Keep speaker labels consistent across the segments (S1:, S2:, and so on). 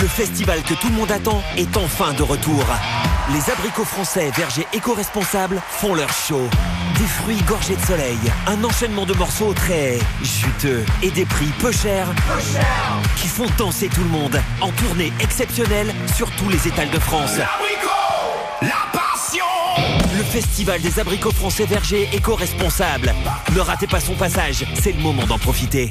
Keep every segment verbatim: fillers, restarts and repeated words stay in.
S1: festival que tout le monde attend est enfin de retour. Les abricots français vergers éco-responsables font leur show. Des fruits gorgés de soleil, un enchaînement de morceaux très juteux et des prix peu chers, peu cher. Qui font danser tout le monde en tournée exceptionnelle sur tous les étals de France. L'abricot, la passion. Le festival des abricots français vergers éco-responsables. Ne ratez pas son passage, c'est le moment d'en profiter.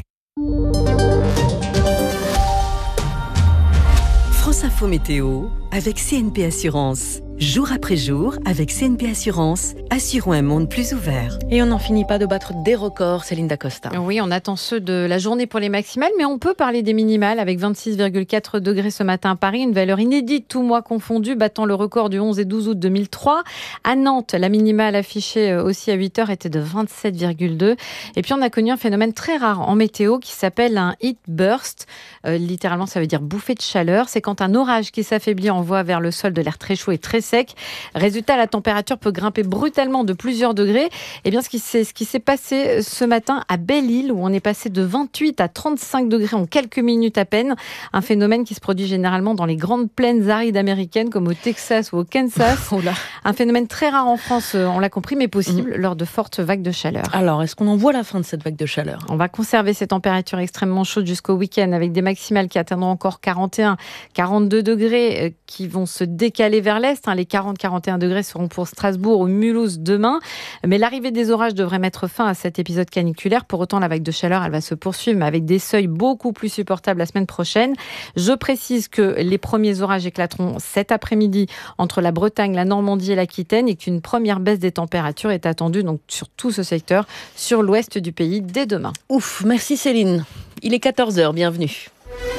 S2: France Info Météo avec C N P Assurance. Jour après jour, avec C N P Assurance, assurons un monde plus ouvert.
S3: Et on n'en finit pas de battre des records, Céline Dacosta.
S4: Oui, on attend ceux de la journée pour les maximales, mais on peut parler des minimales avec vingt-six virgule quatre degrés ce matin à Paris, une valeur inédite, tout mois confondu, battant le record du onze et douze août deux mille trois. À Nantes, la minimale affichée aussi à huit heures était de vingt-sept virgule deux. Et puis on a connu un phénomène très rare en météo qui s'appelle un heat burst. Euh, littéralement, ça veut dire bouffée de chaleur. C'est quand un orage qui s'affaiblit envoie vers le sol de l'air très chaud et très sec. Résultat, la température peut grimper brutalement de plusieurs degrés. Et bien, ce qui s'est, ce qui s'est passé ce matin à Belle-Île, où on est passé de vingt-huit à trente-cinq degrés en quelques minutes à peine. Un phénomène qui se produit généralement dans les grandes plaines arides américaines, comme au Texas ou au Kansas.
S3: Oh là.
S4: Un phénomène très rare en France, on l'a compris, mais possible mmh. lors de fortes vagues de chaleur.
S3: Alors, est-ce qu'on en voit la fin de cette vague de chaleur ?
S4: On va conserver ces températures extrêmement chaudes jusqu'au week-end, avec des maximales qui atteindront encore quarante et un, quarante-deux degrés, qui vont se décaler vers l'est. Les quarante à quarante et un degrés seront pour Strasbourg ou Mulhouse demain. Mais l'arrivée des orages devrait mettre fin à cet épisode caniculaire. Pour autant, la vague de chaleur, elle va se poursuivre, mais avec des seuils beaucoup plus supportables la semaine prochaine. Je précise que les premiers orages éclateront cet après-midi entre la Bretagne, la Normandie et l'Aquitaine, et qu'une première baisse des températures est attendue donc sur tout ce secteur, sur l'ouest du pays, dès demain.
S3: Ouf, merci Céline. Il est quatorze heures, bienvenue.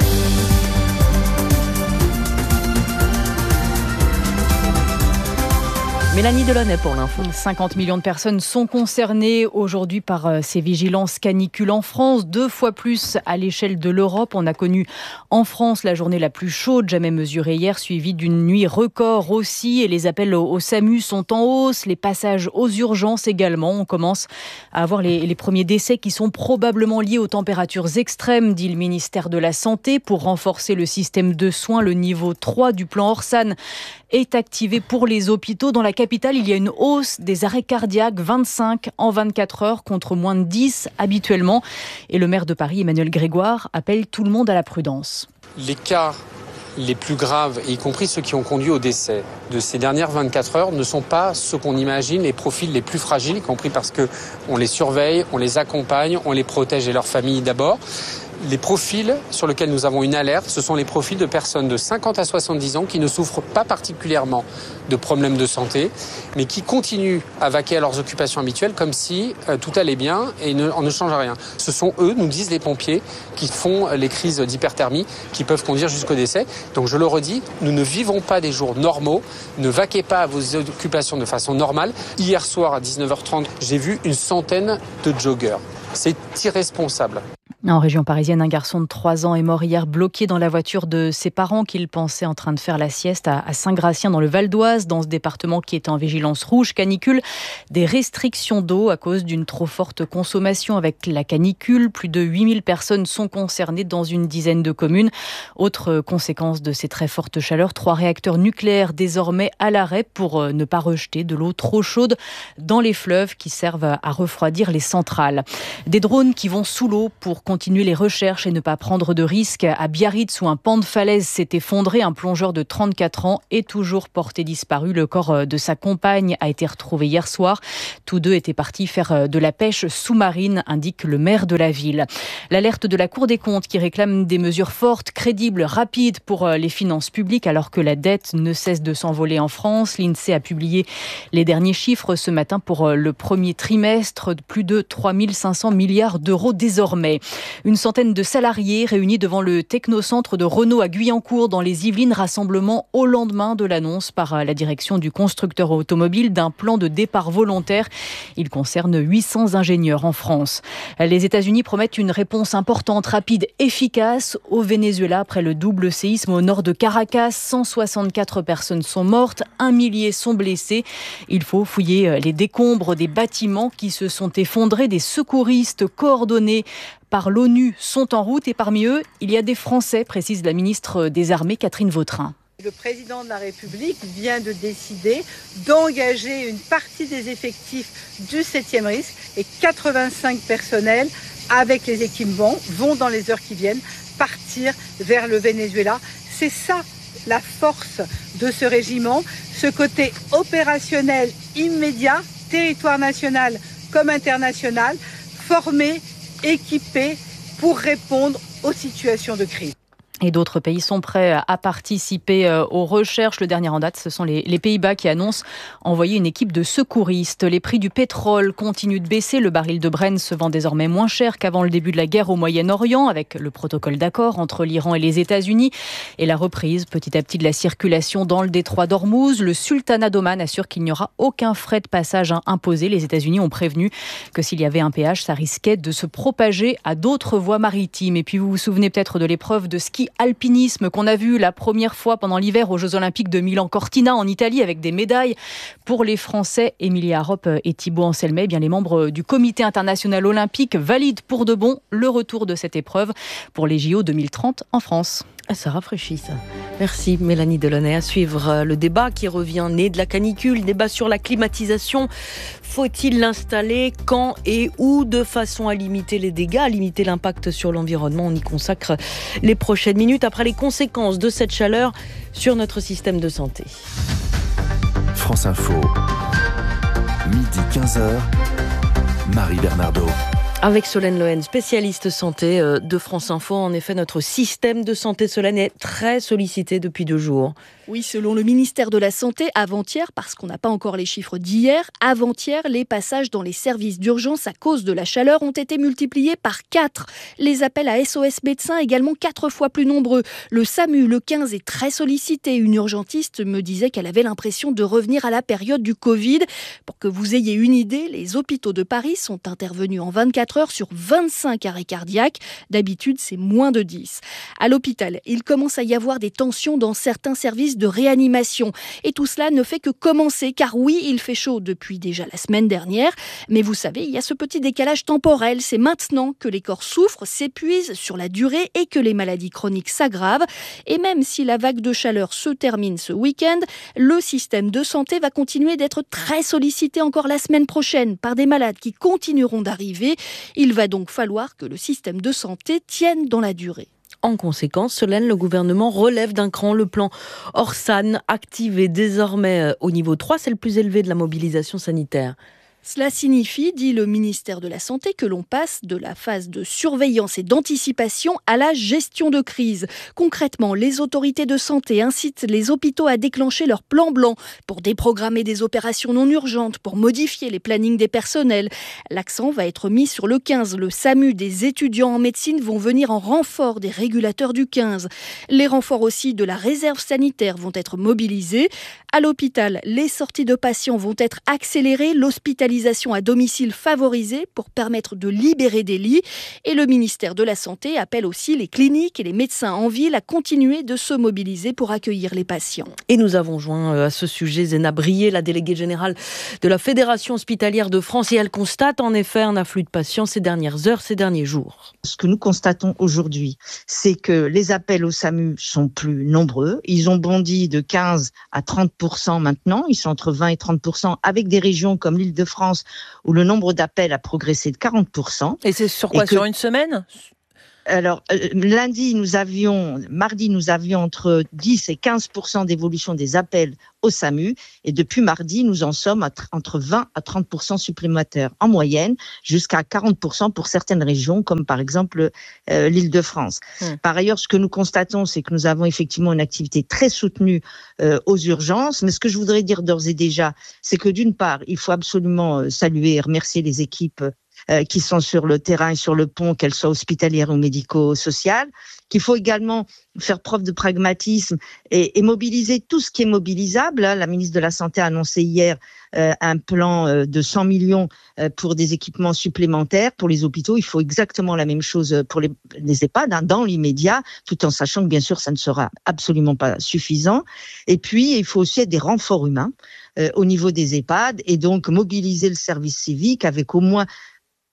S3: Mélanie Delaunay pour l'info.
S5: cinquante millions de personnes sont concernées aujourd'hui par ces vigilances canicules en France, deux fois plus à l'échelle de l'Europe. On a connu en France la journée la plus chaude jamais mesurée hier, suivie d'une nuit record aussi. Et les appels au SAMU sont en hausse, les passages aux urgences également. On commence à avoir les, les premiers décès qui sont probablement liés aux températures extrêmes, dit le ministère de la Santé. Pour renforcer le système de soins, le niveau trois du plan Orsan est activé pour les hôpitaux. Dans la capitale, il y a une hausse des arrêts cardiaques, vingt-cinq en vingt-quatre heures contre moins de dix habituellement. Et le maire de Paris, Emmanuel Grégoire, appelle tout le monde à la prudence.
S6: Les cas les plus graves, y compris ceux qui ont conduit au décès de ces dernières vingt-quatre heures, ne sont pas ceux qu'on imagine, les profils les plus fragiles, y compris parce qu'on les surveille, on les accompagne, on les protège et leurs familles d'abord. Les profils sur lesquels nous avons une alerte, ce sont les profils de personnes de cinquante à soixante-dix ans qui ne souffrent pas particulièrement de problèmes de santé, mais qui continuent à vaquer à leurs occupations habituelles comme si euh, tout allait bien et ne, on ne change rien. Ce sont eux, nous disent les pompiers, qui font les crises d'hyperthermie qui peuvent conduire jusqu'au décès. Donc je le redis, nous ne vivons pas des jours normaux, ne vaquez pas à vos occupations de façon normale. Hier soir à dix-neuf heures trente, j'ai vu une centaine de joggeurs. C'est irresponsable.
S5: En région parisienne, un garçon de trois ans est mort hier bloqué dans la voiture de ses parents qu'il pensait en train de faire la sieste à Saint-Gratien dans le Val d'Oise, dans ce département qui est en vigilance rouge canicule. Des restrictions d'eau à cause d'une trop forte consommation avec la canicule. Plus de huit mille personnes sont concernées dans une dizaine de communes. Autre conséquence de ces très fortes chaleurs, trois réacteurs nucléaires désormais à l'arrêt pour ne pas rejeter de l'eau trop chaude dans les fleuves qui servent à refroidir les centrales. Des drones qui vont sous l'eau pour continuer les recherches et ne pas prendre de risques. À Biarritz, où un pan de falaise s'est effondré, un plongeur de trente-quatre ans est toujours porté disparu. Le corps de sa compagne a été retrouvé hier soir. Tous deux étaient partis faire de la pêche sous-marine, indique le maire de la ville. L'alerte de la Cour des comptes qui réclame des mesures fortes, crédibles, rapides pour les finances publiques alors que la dette ne cesse de s'envoler en France. L'INSEE a publié les derniers chiffres ce matin pour le premier trimestre, plus de trois mille cinq cents milliards d'euros désormais. Une centaine de salariés réunis devant le technocentre de Renault à Guyancourt dans les Yvelines, rassemblement au lendemain de l'annonce par la direction du constructeur automobile d'un plan de départ volontaire. Il concerne huit cents ingénieurs en France. Les États-Unis promettent une réponse importante, rapide, efficace au Venezuela après le double séisme au nord de Caracas. cent soixante-quatre personnes sont mortes, un millier sont blessés. Il faut fouiller les décombres des bâtiments qui se sont effondrés. Des secouristes coordonnés par l'ONU sont en route et parmi eux, il y a des Français, précise la ministre des Armées Catherine Vautrin.
S7: Le président de la République vient de décider d'engager une partie des effectifs du septième risque et quatre-vingt-cinq personnels avec les équipements vont dans les heures qui viennent partir vers le Venezuela. C'est ça la force de ce régiment, ce côté opérationnel immédiat, territoire national comme international, formé, équipé pour répondre aux situations de crise.
S5: Et d'autres pays sont prêts à participer aux recherches. Le dernier en date, ce sont les, les Pays-Bas qui annoncent envoyer une équipe de secouristes. Les prix du pétrole continuent de baisser. Le baril de Brent se vend désormais moins cher qu'avant le début de la guerre au Moyen-Orient, avec le protocole d'accord entre l'Iran et les États-Unis et la reprise petit à petit de la circulation dans le détroit d'Ormuz. Le sultanat d'Oman assure qu'il n'y aura aucun frais de passage imposé. Les États-Unis ont prévenu que s'il y avait un péage, ça risquait de se propager à d'autres voies maritimes. Et puis vous vous souvenez peut-être de l'épreuve de ski alpinisme qu'on a vu la première fois pendant l'hiver aux Jeux Olympiques de Milan-Cortina en Italie avec des médailles pour les Français Emilia Arop et Thibaut Anselmet. Eh bien, les membres du Comité international olympique valident pour de bon le retour de cette épreuve pour les J O deux mille trente en France.
S3: Ah, ça rafraîchit, ça. Merci Mélanie Delaunay. À suivre le débat qui revient né de la canicule, débat sur la climatisation. Faut-il l'installer quand et où de façon à limiter les dégâts, à limiter l'impact sur l'environnement? On y consacre les prochaines minutes après les conséquences de cette chaleur sur notre système de santé.
S8: France Info, midi quinze heures, Marie Bernardo.
S3: Avec Solène Lohen, spécialiste santé de France Info. En effet, notre système de santé, Solène, est très sollicité depuis deux jours.
S9: Oui, selon le ministère de la Santé, avant-hier, parce qu'on n'a pas encore les chiffres d'hier, avant-hier, les passages dans les services d'urgence à cause de la chaleur ont été multipliés par quatre. Les appels à S O S médecins également quatre fois plus nombreux. Le SAMU, le quinze, est très sollicité. Une urgentiste me disait qu'elle avait l'impression de revenir à la période du Covid. Pour que vous ayez une idée, les hôpitaux de Paris sont intervenus en vingt-quatre heures sur vingt-cinq arrêts cardiaques. D'habitude, c'est moins de dix. À l'hôpital, il commence à y avoir des tensions dans certains services de réanimation. Et tout cela ne fait que commencer, car oui, il fait chaud depuis déjà la semaine dernière. Mais vous savez, il y a ce petit décalage temporel. C'est maintenant que les corps souffrent, s'épuisent sur la durée et que les maladies chroniques s'aggravent. Et même si la vague de chaleur se termine ce week-end, le système de santé va continuer d'être très sollicité encore la semaine prochaine par des malades qui continueront d'arriver. Il va donc falloir que le système de santé tienne dans la durée.
S3: En conséquence, Solène, le gouvernement relève d'un cran le plan Orsan, activé désormais au niveau trois, c'est le plus élevé de la mobilisation sanitaire.
S9: Cela signifie, dit le ministère de la Santé, que l'on passe de la phase de surveillance et d'anticipation à la gestion de crise. Concrètement, les autorités de santé incitent les hôpitaux à déclencher leur plan blanc pour déprogrammer des opérations non urgentes, pour modifier les plannings des personnels. L'accent va être mis sur le quinze. Le SAMU des étudiants en médecine vont venir en renfort des régulateurs du quinze. Les renforts aussi de la réserve sanitaire vont être mobilisés. À l'hôpital, les sorties de patients vont être accélérées, l'hospitalisation à domicile favorisée pour permettre de libérer des lits. Et le ministère de la Santé appelle aussi les cliniques et les médecins en ville à continuer de se mobiliser pour accueillir les patients.
S3: Et nous avons joint à ce sujet Zéna Brier, la déléguée générale de la Fédération hospitalière de France, et elle constate en effet un afflux de patients ces dernières heures, ces derniers jours.
S10: Ce que nous constatons aujourd'hui, c'est que les appels au SAMU sont plus nombreux. Ils ont bondi de quinze à trente pour cent maintenant. Ils sont entre vingt et trente pour cent avec des régions comme l'Île-de-France où le nombre d'appels a progressé de quarante pour cent.
S11: Et c'est sur quoi, que... sur une semaine ?
S10: Alors, euh, lundi, nous avions, mardi, nous avions entre dix et quinze pour cent d'évolution des appels au SAMU. Et depuis mardi, nous en sommes à tr- entre vingt à trente pour cent supplémentaires en moyenne, jusqu'à quarante pour cent pour certaines régions, comme par exemple euh, l'Île-de-France. Hum. Par ailleurs, ce que nous constatons, c'est que nous avons effectivement une activité très soutenue euh, aux urgences. Mais ce que je voudrais dire d'ores et déjà, c'est que d'une part, il faut absolument euh, saluer et remercier les équipes Euh, qui sont sur le terrain et sur le pont, qu'elles soient hospitalières ou médico-sociales, qu'il faut également faire preuve de pragmatisme et, et mobiliser tout ce qui est mobilisable. La ministre de la Santé a annoncé hier euh, un plan euh, de cent millions euh, pour des équipements supplémentaires pour les hôpitaux. Il faut exactement la même chose pour les, les EHPAD, hein, dans l'immédiat, tout en sachant que bien sûr ça ne sera absolument pas suffisant. Et puis il faut aussi être des renforts humains euh, au niveau des EHPAD et donc mobiliser le service civique avec au moins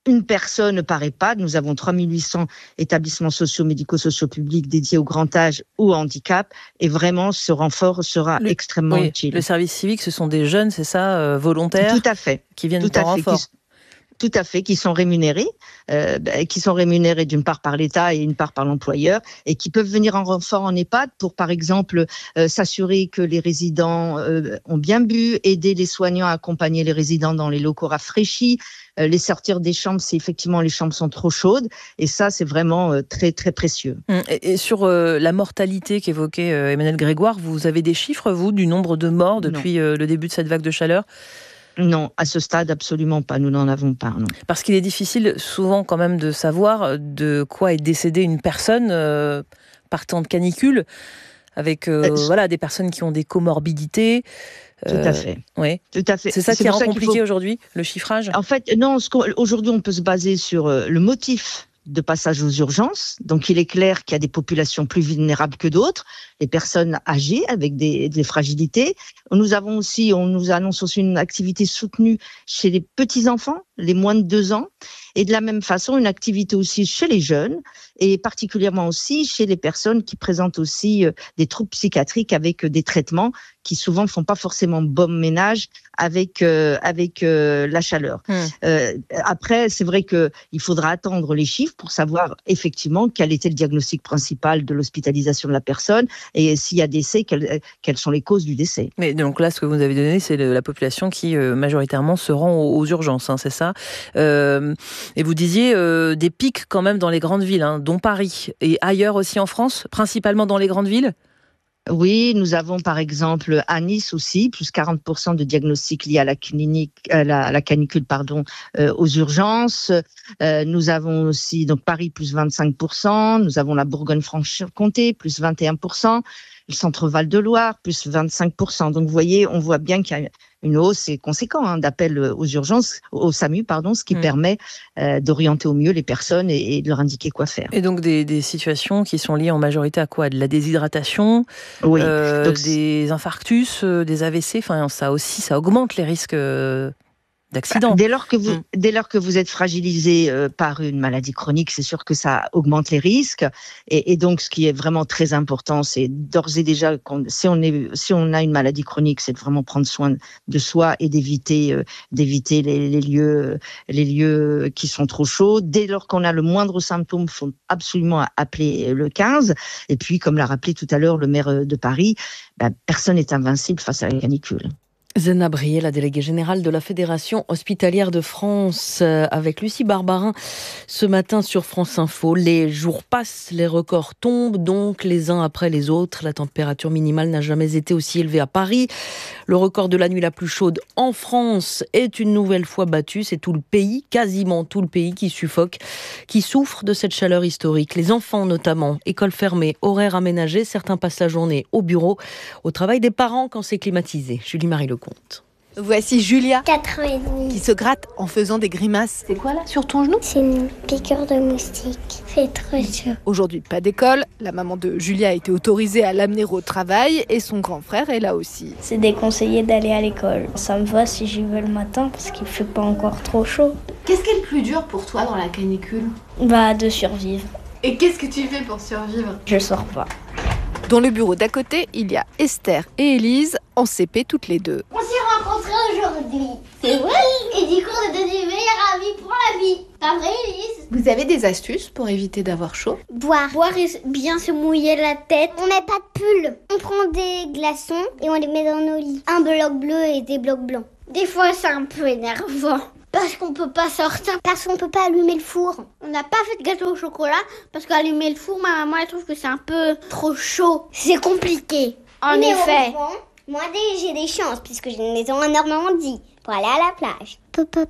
S10: une personne par EHPAD. Nous avons trois mille huit cents établissements sociaux, médico-sociaux publics dédiés au grand âge ou au handicap. Et vraiment, ce renfort sera le, extrêmement
S11: oui,
S10: utile.
S11: Le service civique, ce sont des jeunes, c'est ça, euh, volontaires?
S10: Tout à fait.
S11: Qui viennent
S10: Tout
S11: en renfort.
S10: Qui, tout à fait, qui sont rémunérés, euh, qui sont rémunérés d'une part par l'État et une part par l'employeur, et qui peuvent venir en renfort en EHPAD pour, par exemple, euh, s'assurer que les résidents euh, ont bien bu, aider les soignants à accompagner les résidents dans les locaux rafraîchis, euh, les sortir des chambres si effectivement les chambres sont trop chaudes, et ça c'est vraiment euh, très très précieux.
S11: Et, et sur euh, la mortalité qu'évoquait euh, Emmanuel Grégoire, vous avez des chiffres, vous, du nombre de morts depuis euh, le début de cette vague de chaleur?
S10: Non, à ce stade, absolument pas. Nous n'en avons pas, non.
S11: Parce qu'il est difficile souvent quand même de savoir de quoi est décédée une personne euh, par temps de canicule, avec euh, euh, voilà, des personnes qui ont des comorbidités.
S10: Tout à fait.
S11: Euh, oui.
S10: Tout à fait.
S11: C'est ça
S10: C'est
S11: qui
S10: pour
S11: rend
S10: ça qu'il
S11: compliqué
S10: faut...
S11: aujourd'hui, le chiffrage?
S10: En fait, non, ce aujourd'hui, on peut se baser sur le motif de passage aux urgences. Donc, il est clair qu'il y a des populations plus vulnérables que d'autres, les personnes âgées avec des, des fragilités. Nous avons aussi, on nous annonce aussi une activité soutenue chez les petits-enfants, les moins de deux ans. Et de la même façon, une activité aussi chez les jeunes et particulièrement aussi chez les personnes qui présentent aussi des troubles psychiatriques avec des traitements qui souvent ne font pas forcément bon ménage avec euh, avec euh, la chaleur. Mmh. Euh, après, c'est vrai que il faudra attendre les chiffres pour savoir effectivement quel était le diagnostic principal de l'hospitalisation de la personne et s'il y a décès, quelles, quelles sont les causes du décès.
S11: Mais donc là, ce que vous avez donné, c'est le, la population qui euh, majoritairement se rend aux, aux urgences, hein, c'est ça. Euh, et vous disiez euh, des pics quand même dans les grandes villes, hein, dont Paris et ailleurs aussi en France, principalement dans les grandes villes.
S10: Oui, nous avons par exemple à Nice aussi, plus quarante pour cent de diagnostics liés à la, clinique, à la, à la canicule pardon, euh, aux urgences. Euh, nous avons aussi donc Paris, plus vingt-cinq pour cent. Nous avons la Bourgogne-Franche-Comté, plus vingt et un pour cent. Le centre Val-de-Loire, plus vingt-cinq pour cent. Donc vous voyez, on voit bien qu'il y a une hausse conséquente hein, d'appels aux urgences, au SAMU, pardon, ce qui mmh. permet euh, d'orienter au mieux les personnes et, et de leur indiquer quoi faire.
S11: Et donc des, des situations qui sont liées en majorité à quoi? De la déshydratation,
S10: oui.
S11: euh,
S10: donc,
S11: des infarctus, euh, des A V C, enfin ça aussi, ça augmente les risques euh, d'accident.
S10: Dès lors que vous, mmh. dès lors que vous êtes fragilisé euh, par une maladie chronique, c'est sûr que ça augmente les risques. Et, et donc, ce qui est vraiment très important, c'est d'ores et déjà, si on est, si on a une maladie chronique, c'est de vraiment prendre soin de soi et d'éviter, euh, d'éviter les, les lieux, les lieux qui sont trop chauds. Dès lors qu'on a le moindre symptôme, il faut absolument appeler le quinze. Et puis, comme l'a rappelé tout à l'heure le maire de Paris, ben, personne n'est invincible face à la canicule.
S3: Zena Brier, la déléguée générale de la Fédération hospitalière de France, avec Lucie Barbarin ce matin sur France Info. Les jours passent, les records tombent, donc les uns après les autres. La température minimale n'a jamais été aussi élevée à Paris. Le record de la nuit la plus chaude en France est une nouvelle fois battu. C'est tout le pays, quasiment tout le pays qui suffoque, qui souffre de cette chaleur historique. Les enfants notamment, écoles fermées, horaires aménagés, certains passent la journée au bureau, au travail des parents quand c'est climatisé. Julie-Marie Lecomte.
S12: Voici Julia,
S13: quatre ans et demi,
S12: qui se gratte en faisant des grimaces.
S13: C'est quoi là sur ton genou? C'est une piqûre de moustique. C'est trop chaud.
S12: Aujourd'hui, pas d'école. La maman de Julia a été autorisée à l'amener au travail et son grand frère est là aussi.
S13: C'est déconseillé d'aller à l'école. Ça me va si j'y vais le matin parce qu'il fait pas encore trop chaud.
S14: Qu'est-ce qui est le plus dur pour toi dans la canicule?
S13: Bah, de survivre.
S14: Et qu'est-ce que tu fais pour survivre?
S13: Je sors pas.
S12: Dans le bureau d'à côté, il y a Esther et Élise, en C P toutes les deux.
S15: On s'est rencontrés aujourd'hui. C'est vrai. Et du coup, on est devenus meilleurs amis pour la vie. Pas vrai, Élise?
S14: Vous avez des astuces pour éviter d'avoir chaud?
S15: Boire. Boire et bien se mouiller la tête. On met pas de pull. On prend des glaçons et on les met dans nos lits. Un bloc bleu et des blocs blancs. Des fois, c'est un peu énervant. Parce qu'on peut pas sortir, parce qu'on peut pas allumer le four. On n'a pas fait de gâteau au chocolat, parce qu'allumer le four, ma maman elle trouve que c'est un peu trop chaud. C'est compliqué, en Mais effet. Bon, moi j'ai des chances, puisque j'ai une maison en Normandie, pour aller à la plage.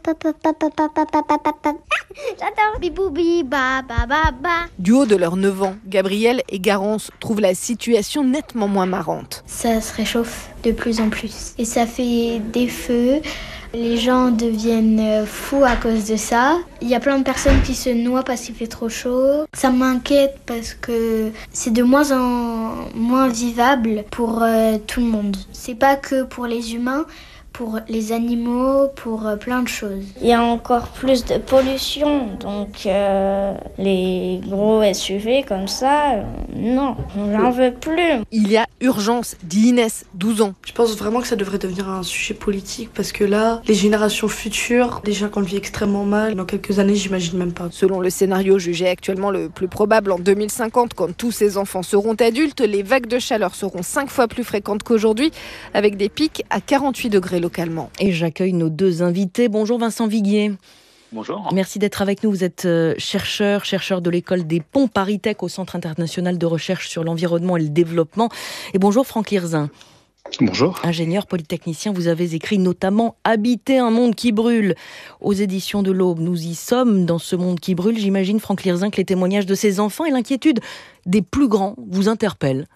S15: J'adore. Biboubi, ba ba ba ba.
S12: Du haut de leurs neuf ans, Gabrielle et Garance trouvent la situation nettement moins marrante.
S16: Ça se réchauffe de plus en plus. Et ça fait des feux. Les gens deviennent fous à cause de ça. Il y a plein de personnes qui se noient parce qu'il fait trop chaud. Ça m'inquiète parce que c'est de moins en moins vivable pour euh, tout le monde. C'est pas que pour les humains. pour les animaux, pour euh, plein de choses.
S15: Il y a encore plus de pollution, donc euh, les gros S U V comme ça, euh, non, j'en veux plus.
S12: Il y a urgence, dit Inès, douze ans.
S17: Je pense vraiment que ça devrait devenir un sujet politique parce que là, les générations futures, déjà qu'on le vit extrêmement mal, dans quelques années, j'imagine même pas.
S12: Selon le scénario jugé actuellement le plus probable en deux mille cinquante, quand tous ces enfants seront adultes, les vagues de chaleur seront cinq fois plus fréquentes qu'aujourd'hui, avec des pics à quarante-huit degrés localement.
S3: Et j'accueille nos deux invités. Bonjour Vincent Viguier.
S18: Bonjour.
S3: Merci d'être avec nous. Vous êtes chercheur, chercheur de l'école des ponts ParisTech au Centre international de recherche sur l'environnement et le développement. Et bonjour Franck Lirzin.
S18: Bonjour.
S3: Ingénieur polytechnicien, vous avez écrit notamment « Habiter un monde qui brûle » aux éditions de l'Aube. Nous y sommes dans ce monde qui brûle. J'imagine, Franck Lirzin, que les témoignages de ces enfants et l'inquiétude des plus grands vous interpellent.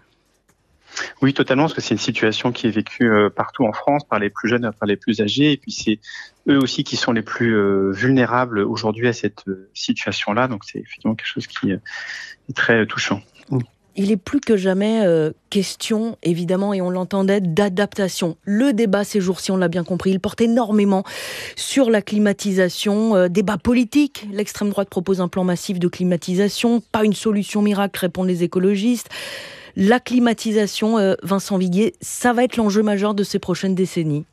S18: Oui, totalement, parce que c'est une situation qui est vécue partout en France, par les plus jeunes, par les plus âgés, et puis c'est eux aussi qui sont les plus vulnérables aujourd'hui à cette situation-là, donc c'est effectivement quelque chose qui est très touchant.
S3: Il est plus que jamais euh, question, évidemment, et on l'entendait, d'adaptation. Le débat ces jours-ci, on l'a bien compris, il porte énormément sur la climatisation, euh, débat politique. L'extrême droite propose un plan massif de climatisation, pas une solution miracle, répondent les écologistes. La climatisation, euh, Vincent Viguier, ça va être l'enjeu majeur de ces prochaines décennies.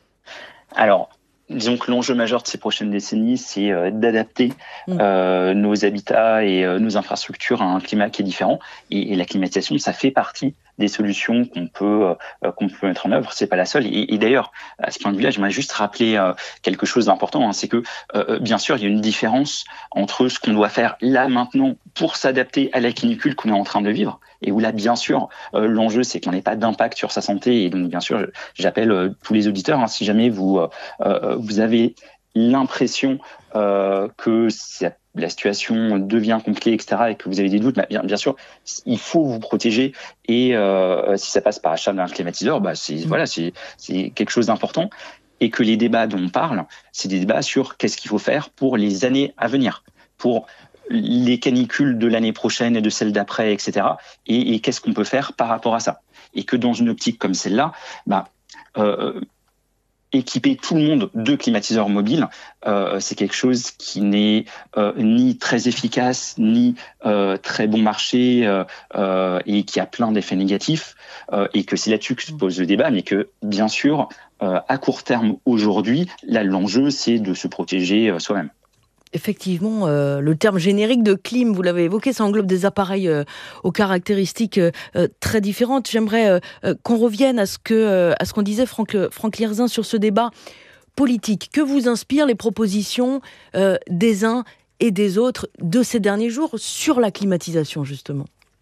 S18: Alors, disons que l'enjeu majeur de ces prochaines décennies, c'est euh, d'adapter mmh. euh, nos habitats et euh, nos infrastructures à un climat qui est différent. Et, et la climatisation, ça fait partie des solutions qu'on peut euh, qu'on peut mettre en œuvre. C'est pas la seule. Et, et d'ailleurs, à ce point de vue-là, j'aimerais juste rappeler euh, quelque chose d'important. Hein, c'est que euh, bien sûr, il y a une différence entre ce qu'on doit faire là maintenant pour s'adapter à la canicule qu'on est en train de vivre, et où là, bien sûr, euh, l'enjeu, c'est qu'on n'ait pas d'impact sur sa santé. Et donc, bien sûr, j'appelle euh, tous les auditeurs, hein, si jamais vous euh, vous avez l'impression euh, que c'est la situation devient compliquée, et cetera, et que vous avez des doutes, bah bien, bien sûr, il faut vous protéger. Et euh, si ça passe par achat d'un climatiseur, bah c'est mmh. voilà, c'est c'est quelque chose d'important. Et que les débats dont on parle, c'est des débats sur qu'est-ce qu'il faut faire pour les années à venir, pour les canicules de l'année prochaine et de celle d'après, et cetera. Et, et qu'est-ce qu'on peut faire par rapport à ça. Et que dans une optique comme celle-là, bah euh, équiper tout le monde de climatiseurs mobiles, euh, c'est quelque chose qui n'est euh, ni très efficace, ni euh, très bon marché, euh, euh, et qui a plein d'effets négatifs, euh, et que c'est là-dessus que se pose le débat, mais que, bien sûr, euh, à court terme, aujourd'hui, là, l'enjeu, c'est de se protéger euh, soi-même.
S3: Effectivement, euh, le terme générique de clim, vous l'avez évoqué, ça englobe des appareils euh, aux caractéristiques euh, très différentes. J'aimerais euh, qu'on revienne à ce que euh, à ce qu'on disait Franck, Franck Lirzin sur ce débat politique. Que vous inspirent les propositions euh, des uns et des autres de ces derniers jours sur la climatisation, justement?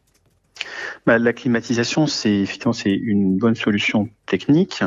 S18: Bah, la climatisation, c'est effectivement c'est une bonne solution technique.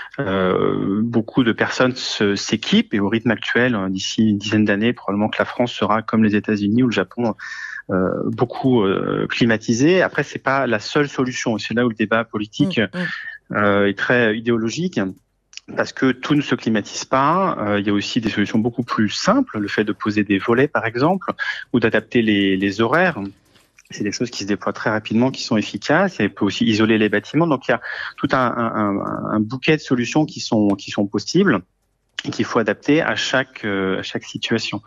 S18: Euh, beaucoup de personnes se, s'équipent et au rythme actuel, d'ici une dizaine d'années, probablement que la France sera comme les États-Unis ou le Japon, euh, beaucoup euh, climatisée. Après, c'est pas la seule solution. C'est là où le débat politique mmh, euh, est très idéologique. Parce que tout ne se climatise pas. Euh, il y a aussi des solutions beaucoup plus simples, le fait de poser des volets, par exemple, ou d'adapter les, les horaires. C'est des choses qui se déploient très rapidement, qui sont efficaces. Et on peut aussi isoler les bâtiments. Donc il y a tout un, un, un bouquet de solutions qui sont qui sont possibles et qu'il faut adapter à chaque euh, à chaque situation.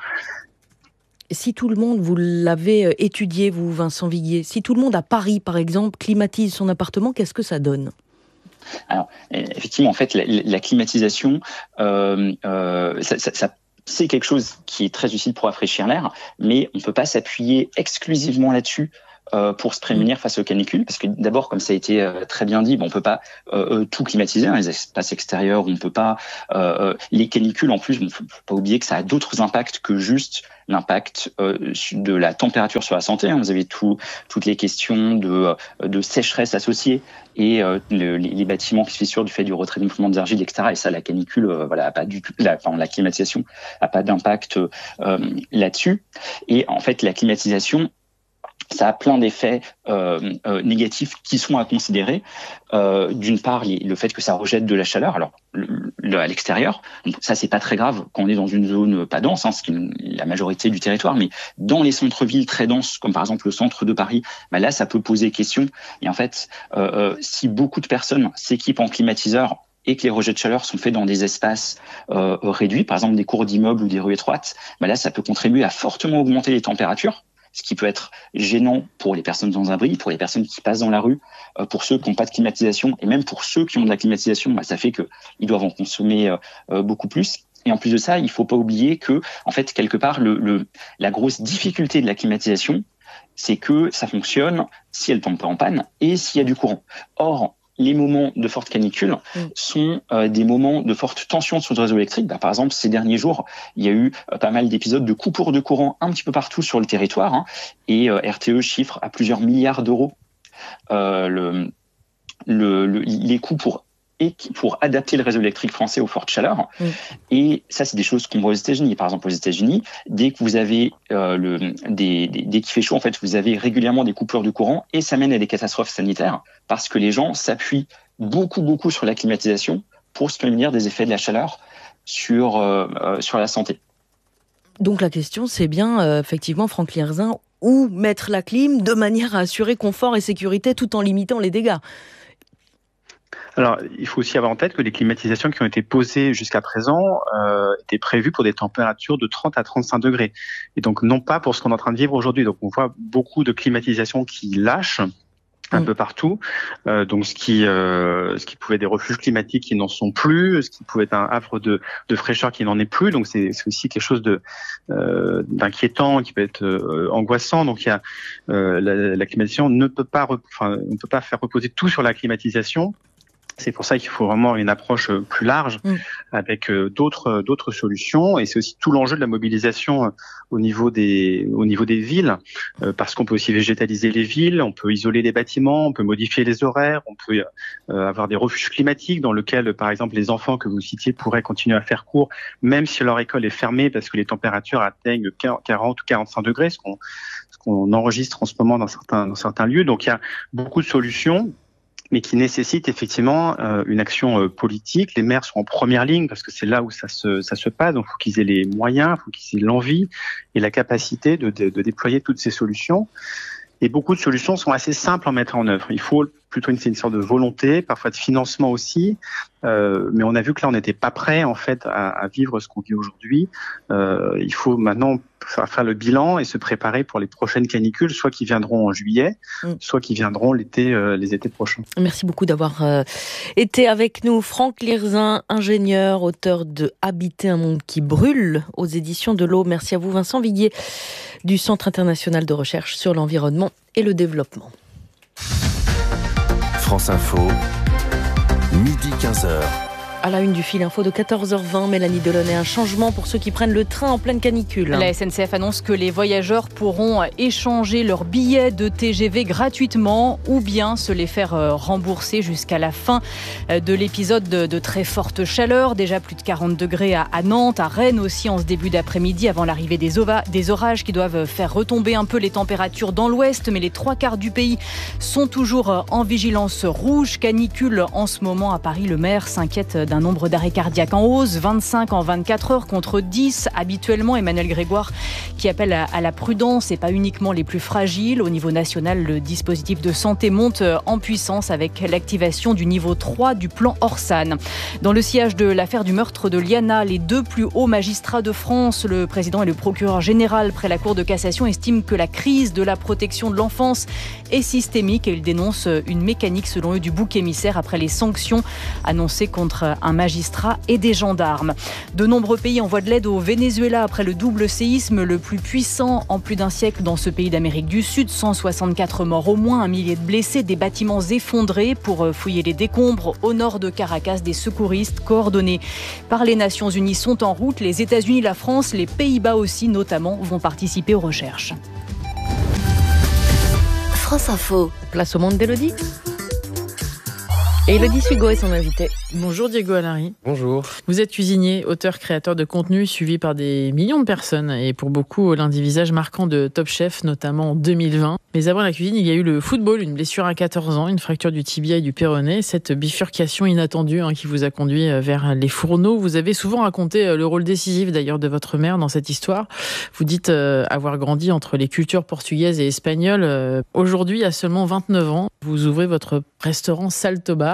S3: Si tout le monde, vous l'avez étudié, vous, Vincent Viguier, si tout le monde à Paris, par exemple, climatise son appartement, qu'est-ce que ça donne ?
S18: Alors, effectivement, en fait, la, la climatisation, euh, euh, ça, ça, ça c'est quelque chose qui est très utile pour rafraîchir l'air, mais on ne peut pas s'appuyer exclusivement là-dessus euh, pour se prémunir face aux canicules, parce que d'abord, comme ça a été euh, très bien dit, bon, on ne peut pas euh, tout climatiser, hein, les espaces extérieurs, on ne peut pas... Euh, les canicules, en plus, il ne faut pas oublier que ça a d'autres impacts que juste l'impact euh, de la température sur la santé. Hein. Vous avez tout, toutes les questions de, de sécheresse associées et euh, le, les, les bâtiments qui se fissurent du fait du retrait de mouvement des argiles, et cetera. Et ça, la canicule, euh, voilà, a pas du tout, la, enfin, la climatisation a pas d'impact euh, là-dessus. Et en fait, la climatisation, ça a plein d'effets euh, euh, négatifs qui sont à considérer. Euh, d'une part, les, le fait que ça rejette de la chaleur, alors le, le, à l'extérieur. Donc ça, c'est pas très grave quand on est dans une zone pas dense, hein, ce qui est la majorité du territoire, mais dans les centres-villes très denses, comme par exemple le centre de Paris, bah là, ça peut poser question. Et en fait, euh, euh, si beaucoup de personnes s'équipent en climatiseur et que les rejets de chaleur sont faits dans des espaces euh, réduits, par exemple des cours d'immeubles ou des rues étroites, bah là, ça peut contribuer à fortement augmenter les températures, ce qui peut être gênant pour les personnes sans abri, pour les personnes qui passent dans la rue, euh, pour ceux qui n'ont pas de climatisation, et même pour ceux qui ont de la climatisation, bah, ça fait qu'ils doivent en consommer euh, beaucoup plus. Et en plus de ça, il ne faut pas oublier que, en fait, quelque part, le, le, la grosse difficulté de la climatisation, c'est que ça fonctionne si elle ne tombe pas en panne et s'il y a du courant. Or, les moments de forte canicule mmh. sont euh, des moments de forte tension sur le réseau électrique. Bah, par exemple, ces derniers jours, il y a eu euh, pas mal d'épisodes de coupures de courant un petit peu partout sur le territoire, hein, et euh, R T E chiffre à plusieurs milliards d'euros euh, le, le, le, les coûts pour et pour adapter le réseau électrique français aux fortes chaleurs. Mmh. Et ça, c'est des choses qu'on voit aux États-Unis. Par exemple, aux États-Unis, dès que vous avez euh, le, des, des, dès qu'il fait chaud, en fait, vous avez régulièrement des coupures du courant et ça mène à des catastrophes sanitaires parce que les gens s'appuient beaucoup, beaucoup sur la climatisation pour se prémunir des effets de la chaleur sur, euh, euh, sur la santé.
S3: Donc la question, c'est bien, euh, effectivement, Franck Lierzin, où mettre la clim de manière à assurer confort et sécurité tout en limitant les dégâts.
S19: Alors, il faut aussi avoir en tête que les climatisations qui ont été posées jusqu'à présent euh, étaient prévues pour des températures de trente à trente-cinq degrés. Et donc, non pas pour ce qu'on est en train de vivre aujourd'hui. Donc, on voit beaucoup de climatisations qui lâchent un mmh. peu partout. Euh, donc, ce qui, euh, ce qui pouvait être des refuges climatiques qui n'en sont plus, ce qui pouvait être un havre de, de fraîcheur qui n'en est plus. Donc, c'est, c'est aussi quelque chose de, euh, d'inquiétant, qui peut être euh, angoissant. Donc, il y a euh, la, la climatisation ne peut pas, rep- enfin, on ne peut pas faire reposer tout sur la climatisation. C'est pour ça qu'il faut vraiment une approche plus large mmh. avec d'autres d'autres solutions, et c'est aussi tout l'enjeu de la mobilisation au niveau des au niveau des villes, parce qu'on peut aussi végétaliser les villes, on peut isoler les bâtiments, on peut modifier les horaires, on peut avoir des refuges climatiques dans lesquels, par exemple, les enfants que vous citiez pourraient continuer à faire cours, même si leur école est fermée parce que les températures atteignent quarante ou quarante-cinq degrés, ce qu'on ce qu'on enregistre en ce moment dans certains dans certains lieux. Donc il y a beaucoup de solutions, mais qui nécessite effectivement euh, une action euh, politique. Les maires sont en première ligne parce que c'est là où ça se ça se passe. Donc, il faut qu'ils aient les moyens, il faut qu'ils aient l'envie et la capacité de, de, de déployer toutes ces solutions. Et beaucoup de solutions sont assez simples à mettre en œuvre. Il faut plutôt une, une sorte de volonté, parfois de financement aussi. Euh, mais on a vu que là, on n'était pas prêt en fait à, à vivre ce qu'on vit aujourd'hui. Euh, il faut maintenant faire le bilan et se préparer pour les prochaines canicules, soit qui viendront en juillet, mmh. soit qui viendront l'été, euh, les étés prochains.
S3: Merci beaucoup d'avoir euh, été avec nous. Franck Lierzin, ingénieur, auteur de Habiter un monde qui brûle aux éditions de l'Aube. Merci à vous, Vincent Viguier, du Centre international de recherche sur l'environnement et le développement.
S8: France Info, midi quinze heures.
S3: À la une du fil info de quatorze heures vingt, Mélanie Delaunay, un changement pour ceux qui prennent le train en pleine canicule.
S5: La S N C F annonce que les voyageurs pourront échanger leurs billets de T G V gratuitement ou bien se les faire rembourser jusqu'à la fin de l'épisode de, de très forte chaleur. Déjà plus de quarante degrés à, à Nantes, à Rennes aussi en ce début d'après-midi avant l'arrivée des, ova, des orages qui doivent faire retomber un peu les températures dans l'ouest. Mais les trois quarts du pays sont toujours en vigilance rouge. Canicule en ce moment à Paris. Le maire s'inquiète d'un nombre d'arrêts cardiaques en hausse, vingt-cinq en vingt-quatre heures contre dix habituellement. Emmanuel Grégoire qui appelle à, à la prudence et pas uniquement les plus fragiles. Au niveau national, le dispositif de santé monte en puissance avec l'activation du niveau trois du plan Orsan. Dans le sillage de l'affaire du meurtre de Liana, les deux plus hauts magistrats de France, le président et le procureur général près la Cour de cassation, estiment que la crise de la protection de l'enfance est systémique et ils dénoncent une mécanique selon eux du bouc émissaire après les sanctions annoncées contre un magistrat et des gendarmes. De nombreux pays envoient de l'aide au Venezuela après le double séisme le plus puissant en plus d'un siècle dans ce pays d'Amérique du Sud. cent soixante-quatre morts au moins, un millier de blessés, des bâtiments effondrés. Pour fouiller les décombres au nord de Caracas, des secouristes coordonnés par les Nations Unies sont en route. Les États-Unis, la France, les Pays-Bas aussi notamment vont participer aux recherches.
S2: France Info.
S3: Place au monde d'Élodie. Et Élodie Sugo est son invité.
S20: Bonjour Diego Allary.
S21: Bonjour.
S20: Vous êtes cuisinier, auteur, créateur de contenu suivi par des millions de personnes et pour beaucoup l'un des visages marquants de Top Chef, notamment en deux mille vingt. Mais avant la cuisine, il y a eu le football, une blessure à quatorze ans, une fracture du tibia et du péroné, cette bifurcation inattendue hein, qui vous a conduit vers les fourneaux. Vous avez souvent raconté le rôle décisif d'ailleurs de votre mère dans cette histoire. Vous dites euh, avoir grandi entre les cultures portugaises et espagnoles. Euh, aujourd'hui, à seulement vingt-neuf ans, vous ouvrez votre restaurant Salto Bar.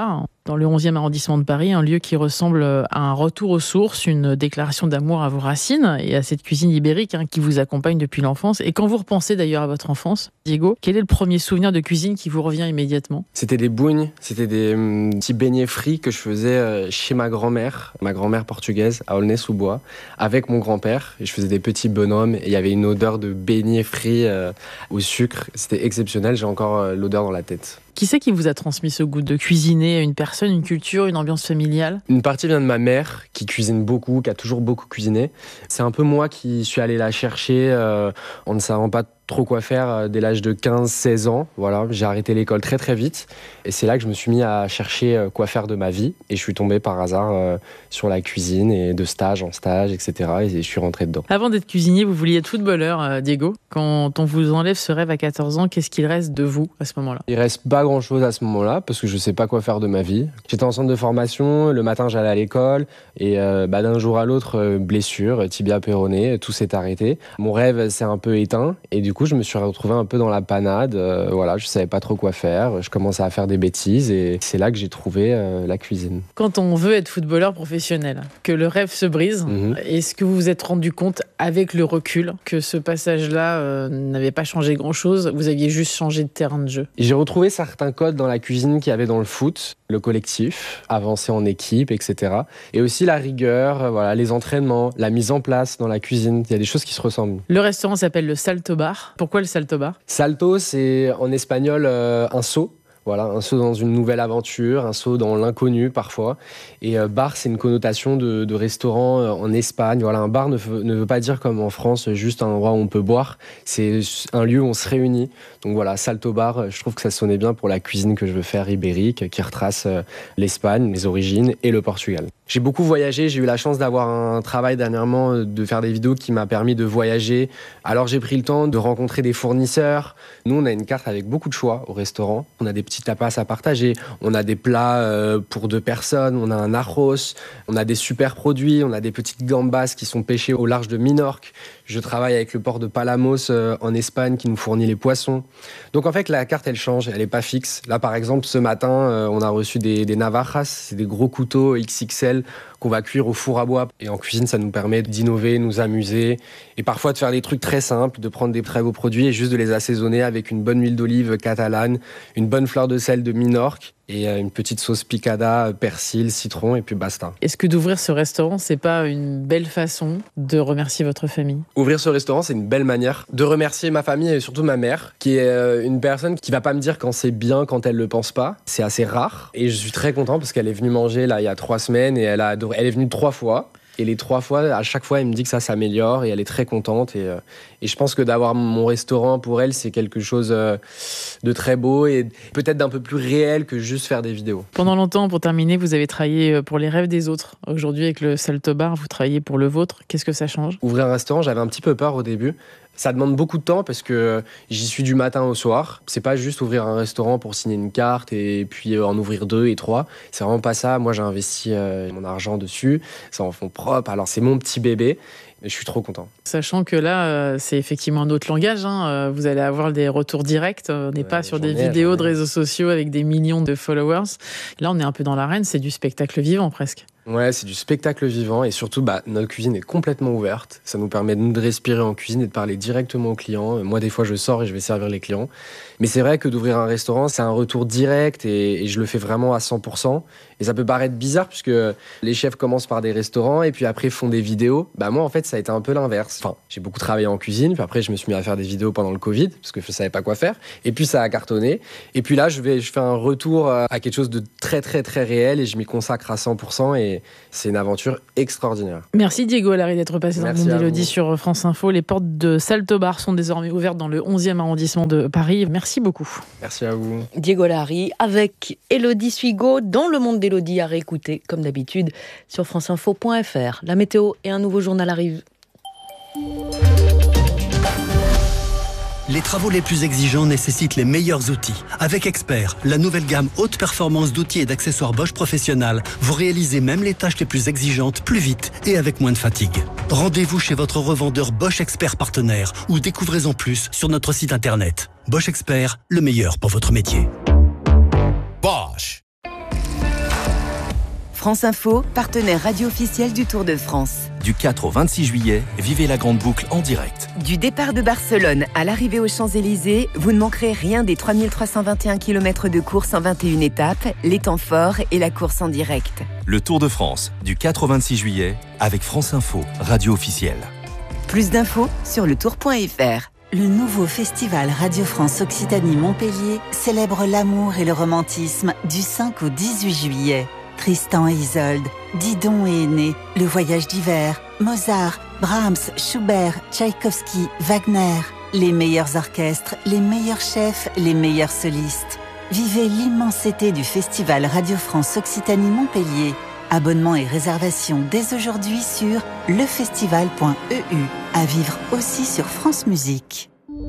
S20: dans le onzième arrondissement de Paris, un lieu qui ressemble à un retour aux sources, une déclaration d'amour à vos racines et à cette cuisine ibérique hein, qui vous accompagne depuis l'enfance. Et quand vous repensez d'ailleurs à votre enfance, Diego, quel est le premier souvenir de cuisine qui vous revient immédiatement ?
S21: C'était des bougnes, c'était des hum, petits beignets frits que je faisais euh, chez ma grand-mère, ma grand-mère portugaise à Aulnay-sous-Bois, avec mon grand-père. Et je faisais des petits bonhommes et il y avait une odeur de beignets frits euh, au sucre. C'était exceptionnel, j'ai encore euh, l'odeur dans la tête.
S20: Qui c'est qui vous a transmis ce goût de cuisiner ? Une personne, une culture, une ambiance familiale ?
S21: Une partie vient de ma mère qui cuisine beaucoup, qui a toujours beaucoup cuisiné. C'est un peu moi qui suis allé la chercher euh, en ne savant pas trop quoi faire dès l'âge de quinze seize ans. Voilà, j'ai arrêté l'école très très vite et c'est là que je me suis mis à chercher quoi faire de ma vie et je suis tombé par hasard euh, sur la cuisine et de stage en stage, et cetera. Et je suis rentré dedans.
S20: Avant d'être cuisinier, vous vouliez être footballeur, euh, Diego. Quand on vous enlève ce rêve à quatorze ans, qu'est-ce qu'il reste de vous à ce moment-là ?
S21: Il reste pas grand-chose à ce moment-là parce que je sais pas quoi faire de ma vie. J'étais en centre de formation, le matin j'allais à l'école et euh, bah, d'un jour à l'autre, euh, blessure, tibia péroné, tout s'est arrêté. Mon rêve s'est un peu éteint et du Du coup, je me suis retrouvé un peu dans la panade. Euh, voilà, je savais pas trop quoi faire. Je commençais à faire des bêtises et c'est là que j'ai trouvé euh, la cuisine.
S20: Quand on veut être footballeur professionnel, que le rêve se brise, mmh. est-ce que vous vous êtes rendu compte avec le recul que ce passage-là euh, n'avait pas changé grand-chose ? Vous aviez juste changé de terrain de jeu ?
S21: J'ai retrouvé certains codes dans la cuisine qu'il y avait dans le foot, le collectif, avancer en équipe, et cetera. Et aussi la rigueur, voilà, les entraînements, la mise en place dans la cuisine. Il y a des choses qui se ressemblent.
S20: Le restaurant s'appelle le Salto Bar. Pourquoi le Salto Bar ?
S21: Salto, c'est en espagnol euh, un saut. Voilà, un saut dans une nouvelle aventure, un saut dans l'inconnu parfois. Et euh, bar, c'est une connotation de, de restaurant euh, en Espagne. Voilà, un bar ne, f- ne veut pas dire comme en France juste un endroit où on peut boire. C'est un lieu où on se réunit. Donc voilà, Salto Bar, je trouve que ça sonnait bien pour la cuisine que je veux faire ibérique, qui retrace euh, l'Espagne, les origines et le Portugal. J'ai beaucoup voyagé, j'ai eu la chance d'avoir un travail dernièrement, de faire des vidéos qui m'a permis de voyager. Alors j'ai pris le temps de rencontrer des fournisseurs. Nous, on a une carte avec beaucoup de choix au restaurant. On a des petits tapas à partager, on a des plats euh, pour deux personnes, on a un arroz, on a des super produits, on a des petites gambas qui sont pêchées au large de Minorque. Je travaille avec le port de Palamos euh, en Espagne qui nous fournit les poissons. Donc en fait, la carte, elle change, elle n'est pas fixe. Là, par exemple, ce matin, euh, on a reçu des, des navajas, c'est des gros couteaux X X L qu'on va cuire au four à bois. Et en cuisine, ça nous permet d'innover, nous amuser et parfois de faire des trucs très simples, de prendre des très beaux produits et juste de les assaisonner avec une bonne huile d'olive catalane, une bonne fleur de sel de Minorque et une petite sauce picada, persil, citron et puis basta.
S20: Est-ce que d'ouvrir ce restaurant, c'est pas une belle façon de remercier votre famille ?
S21: Ouvrir ce restaurant, c'est une belle manière de remercier ma famille et surtout ma mère, qui est une personne qui va pas me dire quand c'est bien, quand elle le pense pas. C'est assez rare et je suis très content parce qu'elle est venue manger là il y a trois semaines et elle a adoré. Elle est venue trois fois. Et les trois fois, à chaque fois, elle me dit que ça s'améliore et elle est très contente. Et, euh, et je pense que d'avoir mon restaurant pour elle, c'est quelque chose euh, de très beau et peut-être d'un peu plus réel que juste faire des vidéos.
S20: Pendant longtemps, pour terminer, vous avez travaillé pour les rêves des autres. Aujourd'hui, avec le Salto Bar, vous travaillez pour le vôtre. Qu'est-ce que ça change ?
S21: Ouvrir un restaurant, j'avais un petit peu peur au début. Ça demande beaucoup de temps parce que j'y suis du matin au soir. C'est pas juste ouvrir un restaurant pour signer une carte et puis en ouvrir deux et trois. C'est vraiment pas ça. Moi, j'ai investi euh, mon argent dessus. C'est en fonds propres. Alors, c'est mon petit bébé. Et je suis trop content.
S20: Sachant que là, euh, c'est effectivement un autre langage. Hein. Euh, vous allez avoir des retours directs. On n'est ouais, pas sur des ai, vidéos de réseaux sociaux avec des millions de followers. Là, on est un peu dans l'arène. C'est du spectacle vivant presque.
S21: Ouais, c'est du spectacle vivant et surtout, bah, notre cuisine est complètement ouverte. Ça nous permet de nous respirer en cuisine et de parler directement aux clients. Moi, des fois, je sors et je vais servir les clients. Mais c'est vrai que d'ouvrir un restaurant, c'est un retour direct et, et je le fais vraiment à cent pour cent. Et ça peut paraître bizarre puisque les chefs commencent par des restaurants et puis après font des vidéos. Bah, moi, en fait, ça a été un peu l'inverse. Enfin, j'ai beaucoup travaillé en cuisine, puis après, je me suis mis à faire des vidéos pendant le Covid parce que je savais pas quoi faire. Et puis, ça a cartonné. Et puis là, je vais, je fais un retour à quelque chose de très, très, très réel et je m'y consacre à cent pour cent et c'est une aventure extraordinaire.
S20: Merci Diego Allary d'être passé dans le Monde d'Élodie sur France Info. Les portes de Salto Bar sont désormais ouvertes dans le onzième arrondissement de Paris. Merci beaucoup.
S21: Merci à vous.
S3: Diego Allary avec Élodie Suigo dans le Monde d'Élodie à réécouter comme d'habitude sur franceinfo point f r. La météo et un nouveau journal arrivent.
S22: Les travaux les plus exigeants nécessitent les meilleurs outils. Avec Expert, la nouvelle gamme haute performance d'outils et d'accessoires Bosch Professionnal, vous réalisez même les tâches les plus exigeantes plus vite et avec moins de fatigue. Rendez-vous chez votre revendeur Bosch Expert partenaire ou découvrez en plus sur notre site internet. Bosch Expert, le meilleur pour votre métier.
S23: Bosch.
S1: France Info, partenaire radio officiel du Tour de France.
S8: Du quatre au vingt-six juillet, vivez la grande boucle en direct.
S1: Du départ de Barcelone à l'arrivée aux Champs-Élysées, vous ne manquerez rien des trois mille trois cent vingt et un kilomètres de course en vingt et une étapes, les temps forts et la course en direct.
S8: Le Tour de France, du quatre au vingt-six juillet, avec France Info, radio officielle.
S1: Plus d'infos sur le tour point f r.
S2: Le nouveau festival Radio France Occitanie Montpellier célèbre l'amour et le romantisme du cinq au dix-huit juillet. Tristan et Isolde, Didon et Aîné, Le Voyage d'hiver, Mozart, Brahms, Schubert, Tchaïkovski, Wagner. Les meilleurs orchestres, les meilleurs chefs, les meilleurs solistes. Vivez l'immensité du festival Radio France Occitanie Montpellier. Abonnements et réservations dès aujourd'hui sur lefestival point e u. À vivre aussi sur France Musique.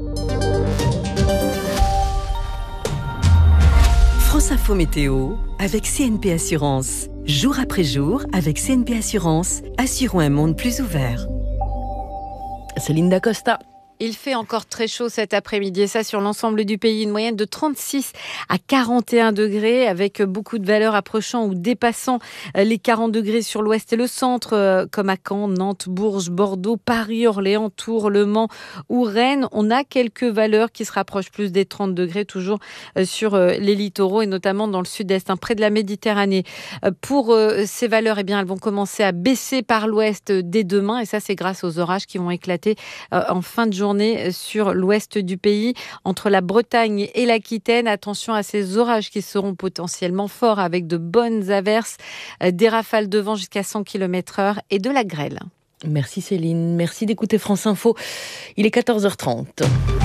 S2: France Info Météo avec C N P Assurance. Jour après jour, avec C N P Assurance, assurons un monde plus ouvert.
S3: Céline Dacosta.
S12: Il fait encore très chaud cet après-midi et ça sur l'ensemble du pays. Une moyenne de trente-six à quarante et un degrés avec beaucoup de valeurs approchant ou dépassant les quarante degrés sur l'ouest et le centre comme à Caen, Nantes, Bourges, Bordeaux, Paris, Orléans, Tours, Le Mans ou Rennes. On a quelques valeurs qui se rapprochent plus des trente degrés toujours sur les littoraux et notamment dans le sud-est, hein, près de la Méditerranée. Pour ces valeurs, eh bien, elles vont commencer à baisser par l'ouest dès demain et ça c'est grâce aux orages qui vont éclater en fin de journée sur l'ouest du pays, entre la Bretagne et l'Aquitaine. Attention à ces orages qui seront potentiellement forts avec de bonnes averses, des rafales de vent jusqu'à cent kilomètres heure et de la grêle.
S3: Merci Céline, merci d'écouter France Info. Il est quatorze heures trente.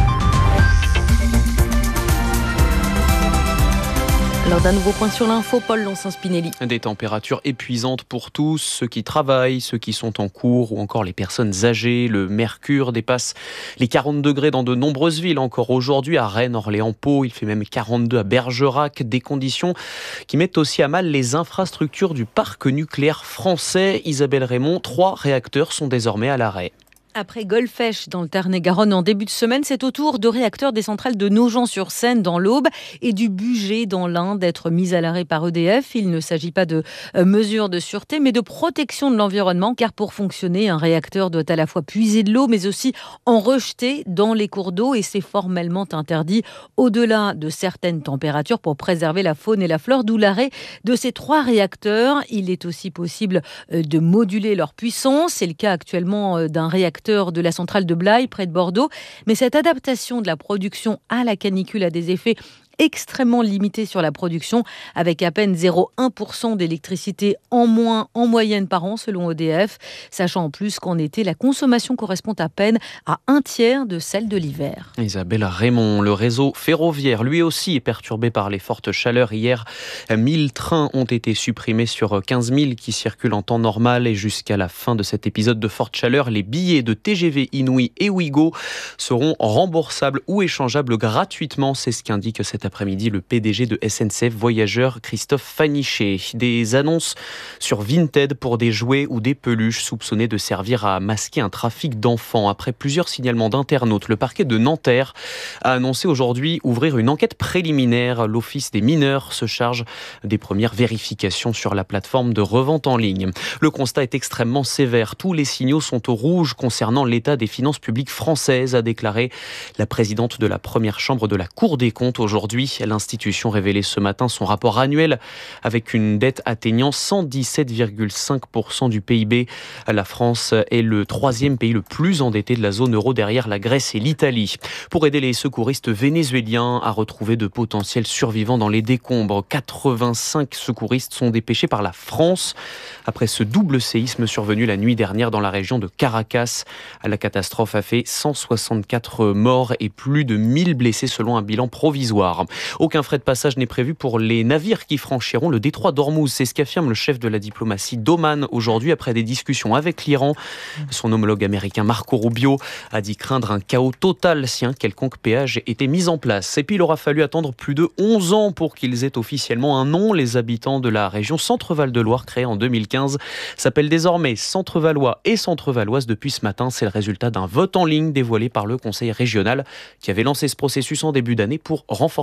S3: Alors d'un nouveau point sur l'info, Paul Lonsin-Spinelli.
S4: Des températures épuisantes pour tous, ceux qui travaillent, ceux qui sont en cours ou encore les personnes âgées. Le mercure dépasse les quarante degrés dans de nombreuses villes encore aujourd'hui, à Rennes, Orléans, Pau. Il fait même quarante-deux à Bergerac. Des conditions qui mettent aussi à mal les infrastructures du parc nucléaire français. Isabelle Raymond, trois réacteurs sont désormais à l'arrêt.
S5: Après Golfech dans le Tarn-et-Garonne en début de semaine, c'est au tour de réacteurs des centrales de Nogent-sur-Seine dans l'Aube et du Bugey dans l'Ain d'être mis à l'arrêt par E D F. Il ne s'agit pas de mesures de sûreté mais de protection de l'environnement car pour fonctionner, un réacteur doit à la fois puiser de l'eau mais aussi en rejeter dans les cours d'eau et c'est formellement interdit au-delà de certaines températures pour préserver la faune et la flore, d'où l'arrêt de ces trois réacteurs. Il est aussi possible de moduler leur puissance. C'est le cas actuellement d'un réacteur de la centrale de Blaye, près de Bordeaux. Mais cette adaptation de la production à la canicule a des effets extrêmement limité sur la production, avec à peine zéro virgule un pour cent d'électricité en moins en moyenne par an, selon E D F, sachant en plus qu'en été, la consommation correspond à peine à un tiers de celle de l'hiver.
S4: Isabelle Raymond, le réseau ferroviaire, lui aussi, est perturbé par les fortes chaleurs. Hier, mille trains ont été supprimés sur quinze mille qui circulent en temps normal et jusqu'à la fin de cet épisode de forte chaleur, les billets de T G V Inouï et Ouigo seront remboursables ou échangeables gratuitement. C'est ce qu'indique cet après-midi le P D G de S N C F Voyageurs, Christophe Fanichet. Des annonces sur Vinted pour des jouets ou des peluches soupçonnés de servir à masquer un trafic d'enfants. Après plusieurs signalements d'internautes, le parquet de Nanterre a annoncé aujourd'hui ouvrir une enquête préliminaire. L'Office des mineurs se charge des premières vérifications sur la plateforme de revente en ligne. Le constat est extrêmement sévère. Tous les signaux sont au rouge concernant l'état des finances publiques françaises, a déclaré la présidente de la première chambre de la Cour des comptes aujourd'hui. L'institution révélait ce matin son rapport annuel avec une dette atteignant cent dix-sept virgule cinq pour cent du P I B. La France est le troisième pays le plus endetté de la zone euro derrière la Grèce et l'Italie. Pour aider les secouristes vénézuéliens à retrouver de potentiels survivants dans les décombres, quatre-vingt-cinq secouristes sont dépêchés par la France après ce double séisme survenu la nuit dernière dans la région de Caracas. La catastrophe a fait cent soixante-quatre morts et plus de mille blessés selon un bilan provisoire. Aucun frais de passage n'est prévu pour les navires qui franchiront le détroit d'Ormuz. C'est ce qu'affirme le chef de la diplomatie d'Oman aujourd'hui après des discussions avec l'Iran. Son homologue américain Marco Rubio a dit craindre un chaos total si un quelconque péage était mis en place. Et puis il aura fallu attendre plus de onze ans pour qu'ils aient officiellement un nom. Les habitants de la région Centre-Val de Loire, créée en deux mille quinze, s'appellent désormais Centre-Valois et Centre-Valoise depuis ce matin. C'est le résultat d'un vote en ligne dévoilé par le conseil régional qui avait lancé ce processus en début d'année pour renforcer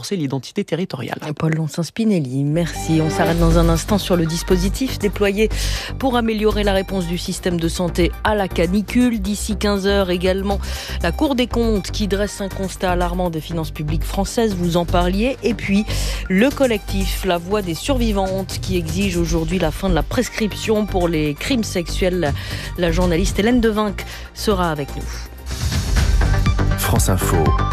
S4: renforcer l'identité territoriale.
S3: Paul Lonsin-Spinelli, merci. On s'arrête dans un instant sur le dispositif déployé pour améliorer la réponse du système de santé à la canicule. D'ici quinze heures également, la Cour des comptes qui dresse un constat alarmant des finances publiques françaises, vous en parliez. Et puis, le collectif La Voix des survivantes qui exige aujourd'hui la fin de la prescription pour les crimes sexuels. La journaliste Hélène Devinck sera avec nous.
S8: France Info,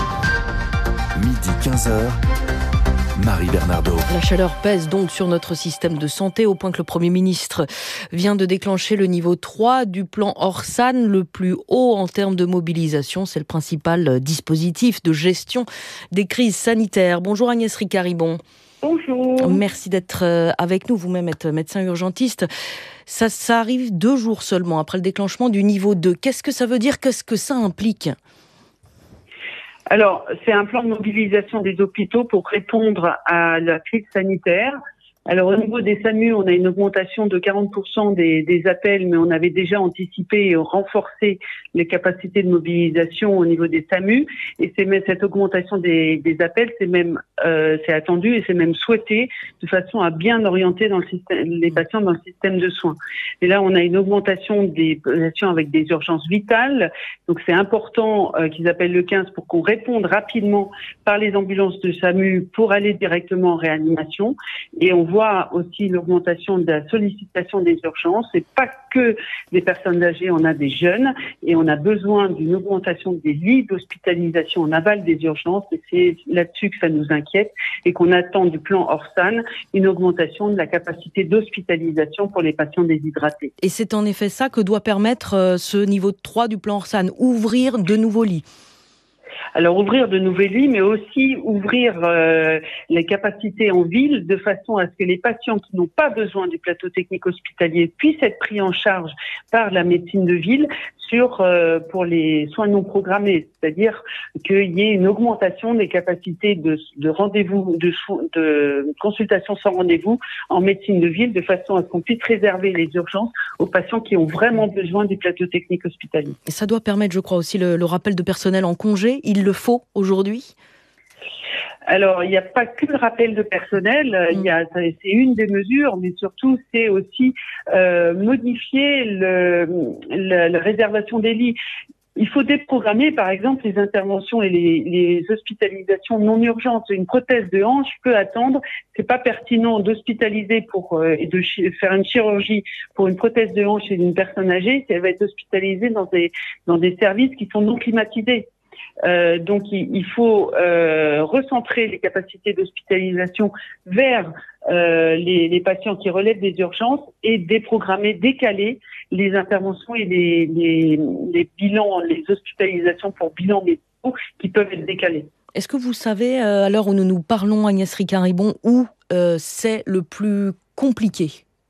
S8: midi quinze heures, Marie Bernardo.
S3: La chaleur pèse donc sur notre système de santé au point que le Premier ministre vient de déclencher le niveau trois du plan Orsan, le plus haut en termes de mobilisation. C'est le principal dispositif de gestion des crises sanitaires. Bonjour Agnès Ricard-Ribon.
S6: Bonjour.
S3: Merci d'être avec nous. Vous-même êtes médecin urgentiste. Ça, ça arrive deux jours seulement après le déclenchement du niveau deux. Qu'est-ce que ça veut dire ? Qu'est-ce que ça implique ?
S6: Alors, c'est un plan de mobilisation des hôpitaux pour répondre à la crise sanitaire. Alors, au niveau des SAMU, on a une augmentation de quarante pour cent des, des appels, mais on avait déjà anticipé et renforcé les capacités de mobilisation au niveau des SAMU. Et c'est même cette augmentation des, des appels, c'est même euh, c'est attendu et c'est même souhaité de façon à bien orienter dans le système, les patients dans le système de soins. Et là, on a une augmentation des patients avec des urgences vitales. Donc, c'est important euh, qu'ils appellent le quinze pour qu'on réponde rapidement par les ambulances de SAMU pour aller directement en réanimation. Et on voit aussi l'augmentation de la sollicitation des urgences. C'est pas que des personnes âgées, on a des jeunes et on a besoin d'une augmentation des lits d'hospitalisation en aval des urgences et c'est là-dessus que ça nous inquiète et qu'on attend du plan Orsan une augmentation de la capacité d'hospitalisation pour les patients déshydratés.
S3: Et c'est en effet ça que doit permettre ce niveau trois du plan Orsan, ouvrir de nouveaux lits.
S6: Alors ouvrir de nouveaux lits, mais aussi ouvrir euh, les capacités en ville de façon à ce que les patients qui n'ont pas besoin du plateau technique hospitalier puissent être pris en charge par la médecine de ville sur euh, pour les soins non programmés, c'est-à-dire qu'il y ait une augmentation des capacités de, de rendez-vous, de, de consultation sans rendez-vous en médecine de ville, de façon à ce qu'on puisse réserver les urgences aux patients qui ont vraiment besoin du plateau technique hospitalier.
S3: Et ça doit permettre, je crois, aussi le, le rappel de personnel en congé. Il le faut aujourd'hui ?
S6: Alors, il n'y a pas que le rappel de personnel, il y a, c'est une des mesures, mais surtout, c'est aussi euh, modifier le, le, la réservation des lits. Il faut déprogrammer, par exemple, les interventions et les, les hospitalisations non urgentes. Une prothèse de hanche peut attendre. C'est pas pertinent d'hospitaliser pour euh, et de chi- faire une chirurgie pour une prothèse de hanche chez une personne âgée si elle va être hospitalisée dans des dans des services qui sont non climatisés. Euh, donc il, il faut euh, recentrer les capacités d'hospitalisation vers euh, les, les patients qui relèvent des urgences et déprogrammer, décaler les interventions et les, les, les bilans, les hospitalisations pour bilans médicaux qui peuvent être décalés.
S3: Est-ce que vous savez, euh, à l'heure où nous nous parlons, Agnès Ricard-Ribon, où euh, c'est le plus compliqué ?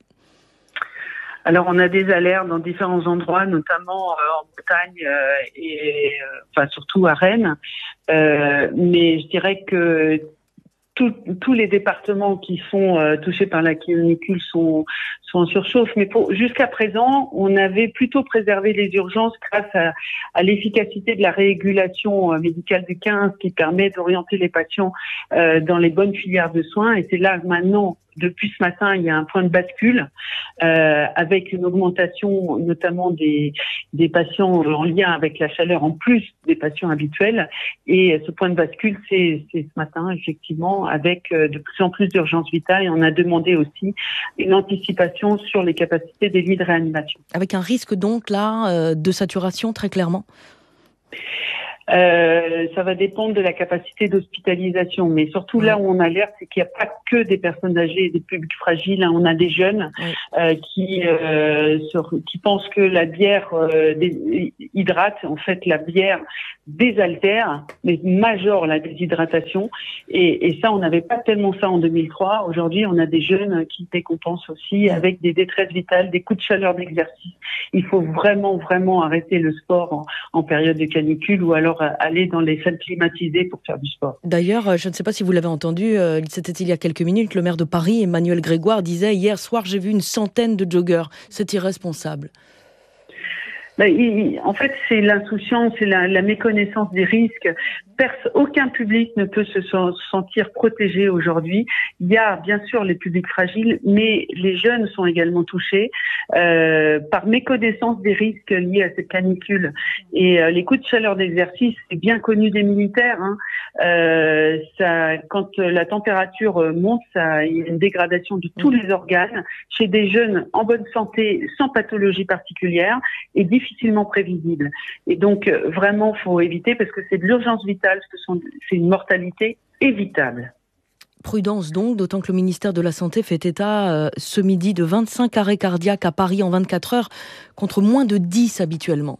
S6: Alors, on a des alertes dans différents endroits, notamment euh, en Bretagne euh, et euh, enfin surtout à Rennes. Euh, mais je dirais que tout, tous les départements qui sont euh, touchés par la canicule sont, sont en surchauffe. Mais pour, jusqu'à présent, on avait plutôt préservé les urgences grâce à, à l'efficacité de la régulation euh, médicale du quinze qui permet d'orienter les patients euh, dans les bonnes filières de soins. Et c'est là maintenant, depuis ce matin, il y a un point de bascule euh, avec une augmentation notamment des, des patients en lien avec la chaleur en plus des patients habituels. Et ce point de bascule, c'est, c'est ce matin, effectivement, avec de plus en plus d'urgences vitales. Et on a demandé aussi une anticipation sur les capacités des lits de réanimation.
S3: Avec un risque donc là de saturation, très clairement ?
S6: Euh, ça va dépendre de la capacité d'hospitalisation, mais surtout là où on alerte, c'est qu'il n'y a pas que des personnes âgées et des publics fragiles. Hein. On a des jeunes euh, qui euh, sur, qui pensent que la bière euh, dé- hydrate. En fait, la bière désaltère, mais majore la déshydratation. Et, et ça, on n'avait pas tellement ça en deux mille trois. Aujourd'hui, on a des jeunes qui décompensent aussi avec des détresses vitales, des coups de chaleur d'exercice. Il faut vraiment, vraiment arrêter le sport en, en période de canicule ou alors aller dans les salles climatisées pour faire du sport.
S3: D'ailleurs, je ne sais pas si vous l'avez entendu, c'était il y a quelques minutes, le maire de Paris, Emmanuel Grégoire, disait « Hier soir, j'ai vu une centaine de joggeurs. C'est irresponsable. »
S6: Ben, il, en fait, c'est l'insouciance, c'est la, la méconnaissance des risques. Pers- aucun public ne peut se sentir protégé aujourd'hui. Il y a bien sûr les publics fragiles, mais les jeunes sont également touchés euh, par méconnaissance des risques liés à cette canicule. Et euh, les coups de chaleur d'exercice, c'est bien connu des militaires. Hein. Euh, ça, quand la température monte, ça, il y a une dégradation de tous les organes chez des jeunes en bonne santé, sans pathologie particulière et difficilement prévisible. Et donc, vraiment, faut éviter parce que c'est de l'urgence vitale, ce sont, c'est une mortalité évitable.
S3: Prudence donc, d'autant que le ministère de la Santé fait état euh, ce midi de vingt-cinq arrêts cardiaques à Paris en vingt-quatre heures, contre moins de dix habituellement.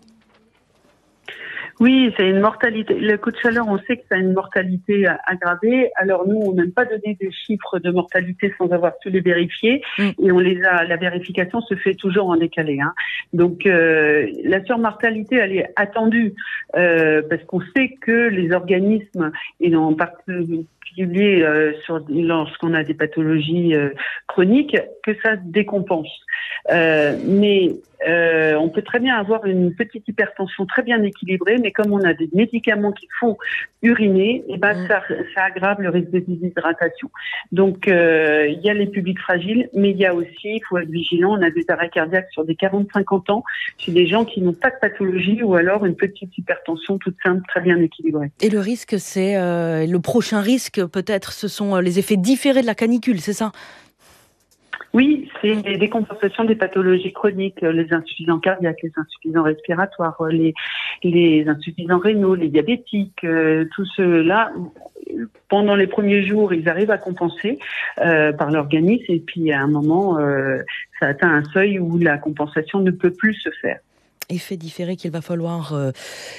S6: Oui, c'est une mortalité. Le coup de chaleur, on sait que ça a une mortalité aggravée. Alors nous, on n'aime pas donner des chiffres de mortalité sans avoir su les vérifier. Mm. Et on les a. La vérification se fait toujours en décalé. Hein. Donc euh, la surmortalité, elle est attendue euh, parce qu'on sait que les organismes, et en particulier euh, sur lorsqu'on a des pathologies euh, chroniques, que ça se décompense. Euh, mais Euh, on peut très bien avoir une petite hypertension très bien équilibrée, mais comme on a des médicaments qui font uriner, et ben mmh. ça, ça aggrave le risque de déshydratation. Donc euh, il y a les publics fragiles, mais il y a aussi, il faut être vigilant, on a des arrêts cardiaques sur des quarante à cinquante ans, chez des gens qui n'ont pas de pathologie ou alors une petite hypertension toute simple, très bien équilibrée.
S3: Et le risque, c'est euh, le prochain risque, peut-être, ce sont les effets différés de la canicule, c'est ça ?
S6: Oui, c'est les décompensations des pathologies chroniques, les insuffisants cardiaques, les insuffisants respiratoires, les, les insuffisants rénaux, les diabétiques, euh, tout cela. Pendant les premiers jours, ils arrivent à compenser euh, par l'organisme et puis à un moment, euh, ça atteint un seuil où la compensation ne peut plus se faire.
S3: Effet différé qu'il va falloir euh,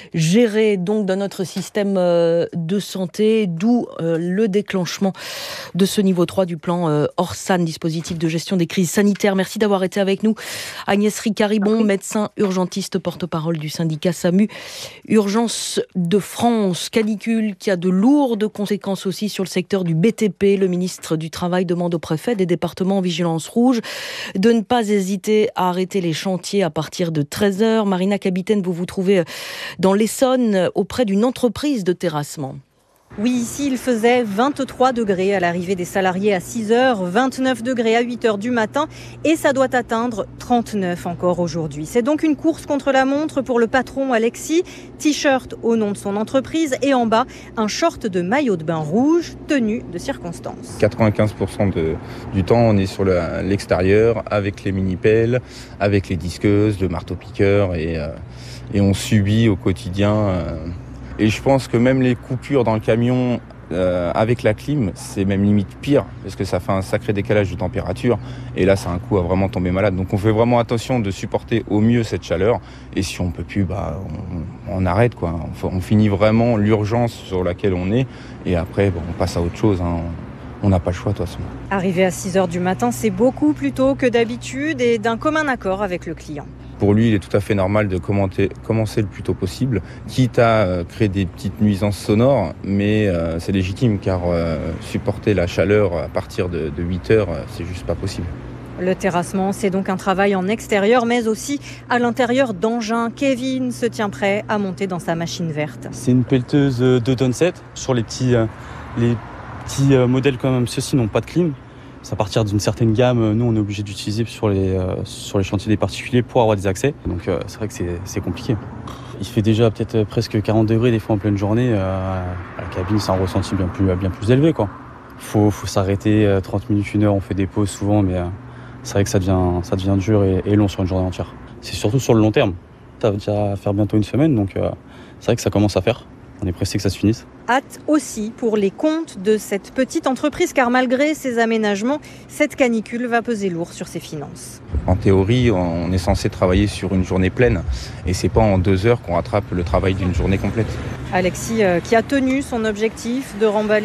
S3: gérer donc dans notre système euh, de santé, d'où euh, le déclenchement de ce niveau trois du plan euh, Orsan, dispositif de gestion des crises sanitaires. Merci d'avoir été avec nous. Agnès Ricaribon, médecin urgentiste, porte-parole du syndicat SAMU Urgence de France. Canicule qui a de lourdes conséquences aussi sur le secteur du B T P. Le ministre du Travail demande au préfet des départements en vigilance rouge de ne pas hésiter à arrêter les chantiers à partir de treize heures. Marina Capitaine, vous vous trouvez dans l'Essonne auprès d'une entreprise de terrassement.
S7: Oui, ici, il faisait vingt-trois degrés à l'arrivée des salariés à six heures, vingt-neuf degrés à huit heures du matin et ça doit atteindre trente-neuf encore aujourd'hui. C'est donc une course contre la montre pour le patron Alexis. T-shirt au nom de son entreprise et en bas, un short de maillot de bain rouge, tenue de circonstance.
S9: quatre-vingt-quinze pour cent de, du temps, on est sur le, l'extérieur avec les mini-pelles, avec les disqueuses, le marteau-piqueur et, euh, et on subit au quotidien... Euh, Et je pense que même les coupures dans le camion euh, avec la clim, c'est même limite pire parce que ça fait un sacré décalage de température et là, c'est un coup à vraiment tomber malade. Donc on fait vraiment attention de supporter au mieux cette chaleur et si on peut plus, bah, on, on arrête quoi. On, on finit vraiment l'urgence sur laquelle on est et après, bon, on passe à autre chose. Hein. On n'a pas le choix de toute façon.
S7: Arrivé à six heures du matin, c'est beaucoup plus tôt que d'habitude et d'un commun accord avec le client.
S9: Pour lui, il est tout à fait normal de commenter, commencer le plus tôt possible, quitte à euh, créer des petites nuisances sonores, mais euh, c'est légitime car euh, supporter la chaleur à partir de, de huit heures, euh, c'est juste pas possible.
S7: Le terrassement, c'est donc un travail en extérieur, mais aussi à l'intérieur d'engins. Kevin se tient prêt à monter dans sa machine verte.
S23: C'est une pelleteuse de tonnes sept. Sur les petits, euh, les petits euh, modèles comme ceux-ci n'ont pas de clim. À partir d'une certaine gamme, nous on est obligé d'utiliser sur les, euh, sur les chantiers des particuliers pour avoir des accès. Donc euh, c'est vrai que c'est, c'est compliqué. Il fait déjà peut-être presque quarante degrés des fois en pleine journée. Euh, à la cabine, c'est un ressenti bien plus, bien plus élevé, quoi. Faut, faut s'arrêter euh, trente minutes, une heure, on fait des pauses souvent, mais euh, c'est vrai que ça devient, ça devient dur et, et long sur une journée entière. C'est surtout sur le long terme. Ça va déjà faire bientôt une semaine, donc euh, c'est vrai que ça commence à faire. On est pressé que ça se finisse.
S7: Hâte aussi pour les comptes de cette petite entreprise, car malgré ses aménagements, cette canicule va peser lourd sur ses finances.
S9: En théorie, on est censé travailler sur une journée pleine, et c'est pas en deux heures qu'on rattrape le travail d'une journée complète.
S7: Alexis, euh, qui a tenu son objectif de remballer